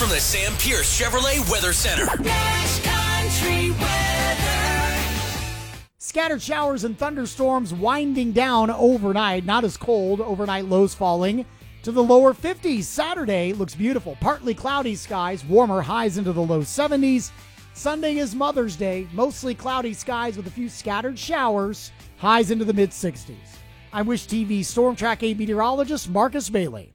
from the Sam Pierce Chevrolet Weather Center. Nash Country Weather. Scattered showers and thunderstorms winding down overnight. Not as cold. Overnight lows falling to the lower 50s. Saturday looks beautiful. Partly cloudy skies. Warmer highs into the low 70s. Sunday is Mother's Day. Mostly cloudy skies with a few scattered showers. Highs into the mid-60s. I'm Wish TV Storm Track 8 meteorologist Marcus Bailey.